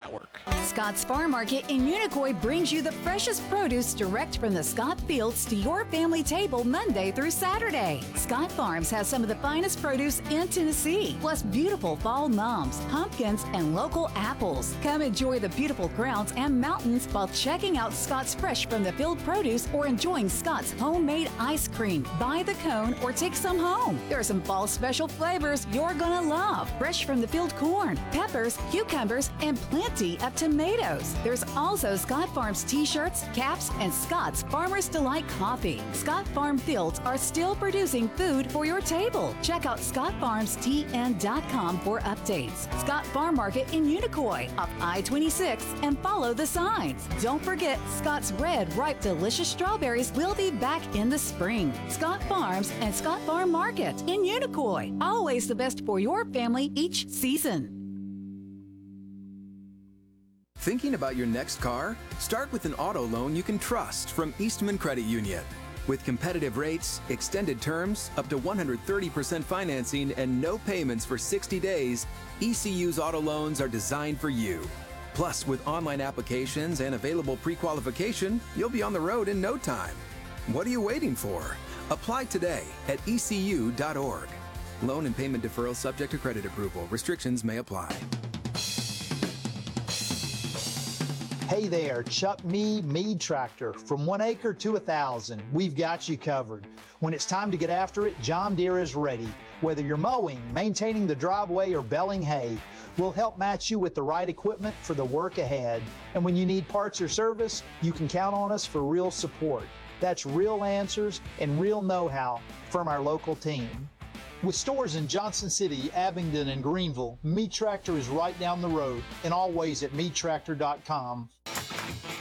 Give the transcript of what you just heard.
Network. Scott's Farm Market in Unicoi brings you the freshest produce direct from the Scott fields to your family table Monday through Saturday. Scott Farms has some of the finest produce in Tennessee, plus beautiful fall mums, pumpkins, and local apples. Come enjoy the beautiful grounds and mountains while checking out Scott's fresh from the field produce or enjoying Scott's homemade ice cream. Buy the cone or take some home. There are some fall special flavors you're gonna love. Fresh from the field corn, peppers, cucumbers, and plenty of tomatoes. There's also Scott Farms t-shirts, caps, and Scott's Farmer's Delight coffee. Scott Farm Fields are still producing food for your table. Check out scottfarmstn.com for updates. Scott Farm Market in Unicoi off I-26 and follow the signs. Don't forget, Scott's red, ripe, delicious strawberries will be back in the spring. Scott Farms and Scott Farm Market in Unicoi. Always the best for your family each season. Thinking about your next car? Start with an auto loan you can trust from Eastman Credit Union. With competitive rates, extended terms, up to 130% financing, and no payments for 60 days, ECU's auto loans are designed for you. Plus, with online applications and available pre-qualification, you'll be on the road in no time. What are you waiting for? Apply today at ecu.org. Loan and payment deferral subject to credit approval. Restrictions may apply. Hey there, Chuck Mead Tractor. From 1 acre to 1,000, we've got you covered. When it's time to get after it, John Deere is ready. Whether you're mowing, maintaining the driveway, or baling hay, we'll help match you with the right equipment for the work ahead. And when you need parts or service, you can count on us for real support. That's real answers and real know-how from our local team. With stores in Johnson City, Abingdon, and Greenville, Mead Tractor is right down the road and always at meadtractor.com.